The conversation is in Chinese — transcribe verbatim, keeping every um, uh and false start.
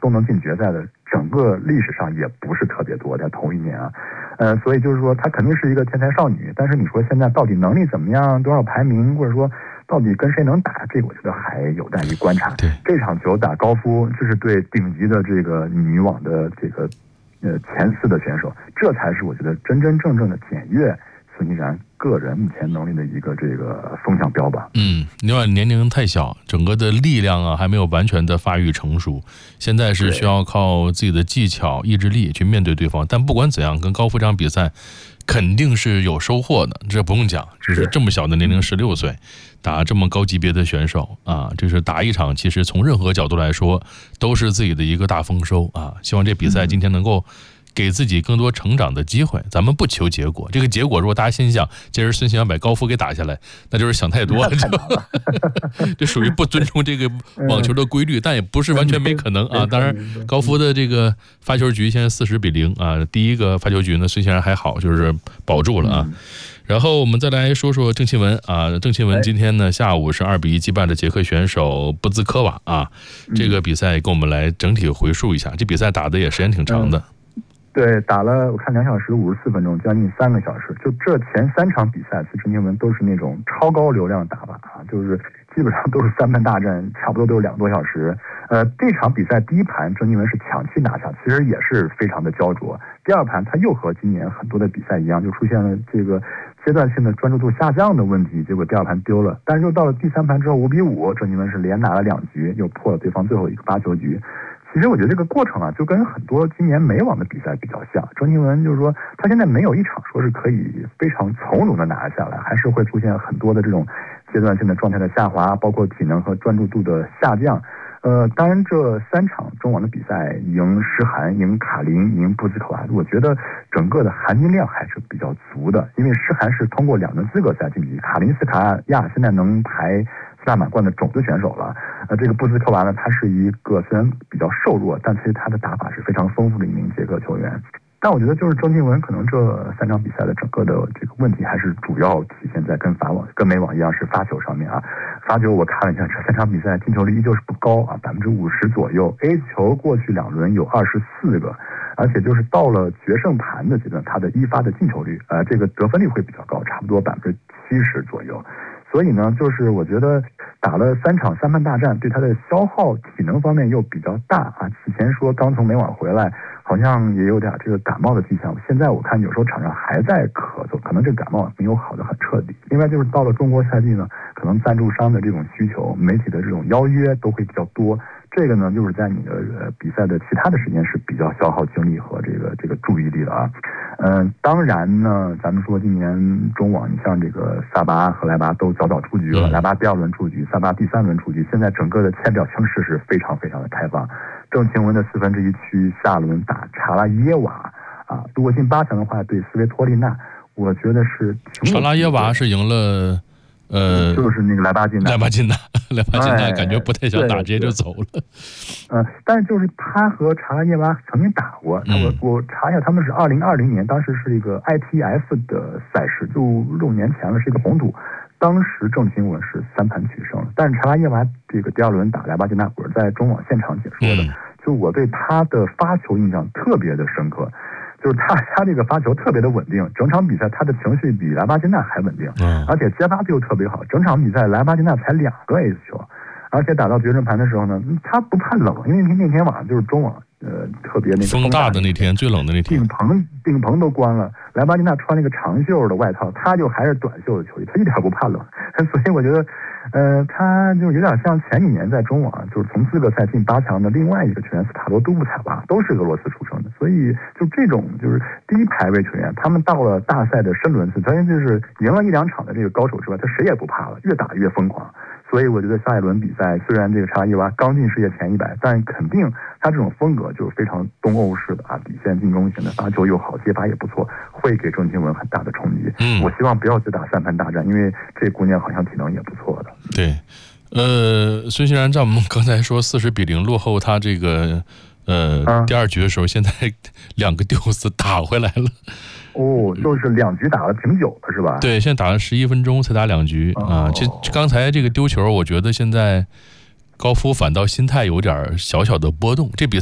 都能进决赛的，整个历史上也不是特别多，在同一年啊。呃，所以就是说她肯定是一个天才少女，但是你说现在到底能力怎么样，多少排名，或者说到底跟谁能打，这个我觉得还有待于观察。 对， 这场球打高夫，这是对顶级的这个女网的这个呃前四的选手，这才是我觉得真真正正的检阅孙欣然个人目前能力的一个这个风向标吧。 嗯，另外年龄太小，整个的力量啊还没有完全的发育成熟，现在是需要靠自己的技巧、意志力去面对对方。但不管怎样，跟高夫这场比赛肯定是有收获的，这不用讲，就是这么小的年龄，十六岁，打这么高级别的选手啊，这是打一场，其实从任何角度来说都是自己的一个大丰收啊。希望这比赛今天能够给自己更多成长的机会，咱们不求结果。这个结果如果大家心想今儿孙兴慜把高夫给打下来，那就是想太多了，这属于不尊重这个网球的规律，但也不是完全没可能啊。当然高夫的这个发球局现在四十比零啊，第一个发球局呢孙兴慜还好，就是保住了啊。然后我们再来说说郑钦文啊，郑钦文今天呢下午是二比一击败了捷克选手布兹科娃啊，这个比赛跟我们来整体回述一下，这比赛打的也时间挺长的。嗯对，打了我看两小时五十四分钟，将近三个小时。就这前三场比赛，其实郑钦文都是那种超高流量打法啊，就是基本上都是三盘大战，差不多都有两个多小时。呃，这场比赛第一盘郑钦文是抢七拿下，其实也是非常的焦灼。第二盘他又和今年很多的比赛一样，就出现了这个阶段性的专注度下降的问题，结果第二盘丢了。但是又到了第三盘之后五比五，郑钦文是连拿了两局，又破了对方最后一个发球局。其实我觉得这个过程啊，就跟很多今年美网的比赛比较像。郑钦文就是说，他现在没有一场说是可以非常从容的拿下来，还是会出现很多的这种阶段性的状态的下滑，包括体能和专注度的下降。呃，当然这三场中网的比赛，赢诗涵、赢卡林、赢布兹科娃，我觉得整个的含金量还是比较足的。因为诗涵是通过两轮资格赛晋级，卡林斯卡亚现在能排四大满贯的种子选手了。呃，这个布兹科娃呢，他是一个虽然比较瘦弱，但其实他的打法是非常丰富的一名捷克球员。但我觉得就是郑钦文可能这三场比赛的整个的这个问题还是主要体现在跟法网跟美网一样是发球上面啊。发球我看了一下，这三场比赛进球率依旧是不高啊，百分之五十左右。A 球过去两轮有二十四个，而且就是到了决胜盘的阶段，他的一发的进球率，呃，这个得分率会比较高，差不多百分之七十左右。所以呢，就是我觉得打了三场三盘大战，对他的消耗体能方面又比较大啊。此前说刚从美网回来，好像也有点这个感冒的迹象。现在我看有时候场上还在咳嗽，可能这个感冒没有好的很彻底。另外就是到了中国赛季呢，可能赞助商的这种需求、媒体的这种邀约都会比较多。这个呢，就是在你的呃比赛的其他的时间是比较消耗精力和这个这个注意力的啊。嗯、呃，当然呢，咱们说今年中网，你像这个萨巴和莱巴都早早出局了，莱巴第二轮出局，萨巴第三轮出局。现在整个的签表形势是非常非常的开放。郑钦文的四分之一区下轮打查拉耶瓦啊，如果进八强的话，对斯维托利娜，我觉得是查拉耶瓦是赢了。呃， 就是那个莱巴金娜， 莱巴金娜，莱巴金娜感觉不太想打，直接就走了。 呃，但是就是他和查拉耶娃曾经打过，嗯、我我查一下，他们是二零二零年，当时是一个 I T F 的赛事，就六年前了，是一个红土。当时郑钦文是三盘取胜，但是查拉耶娃这个第二轮打莱巴金娜，我是在中网现场解说的，嗯、就我对他的发球印象特别的深刻。就是他，他这个发球特别的稳定，整场比赛他的情绪比莱巴金娜还稳定，嗯，而且接发就特别好。整场比赛莱巴金娜才两个 ace 球，而且打到决胜盘的时候呢，他不怕冷，因为那天晚上就是中网，呃，特别那个风大的那天，最冷的那天， 顶棚顶棚都关了，莱巴金娜穿那个长袖的外套，他就还是短袖的球衣，他一点不怕冷，所以我觉得。呃，他就有点像前几年在中网，就是从资格赛进八强的另外一个球员斯塔罗杜布采娃，都是俄罗斯出生的，所以就这种就是第一排位球员，他们到了大赛的深轮次，他就是赢了一两场的这个高手之外，他谁也不怕了，越打越疯狂。所以我觉得下一轮比赛，虽然这个查拉耶娃刚进世界前一百，但肯定他这种风格就是非常东欧式的啊，底线进攻型的，发球又好，接发也不错，会给郑钦文很大的冲击。嗯，我希望不要去打三盘大战，因为这姑娘好像体能也不错的。 对，呃，孙欣然在我们刚才说四十比零落后他这个呃、嗯、第二局的时候，现在两个丢死打回来了。 哦，就是两局打了挺久了，是吧？ 对，现在打了十一分钟才打两局、哦、啊。这刚才这个丢球，我觉得现在高夫反倒心态有点小小的波动。这比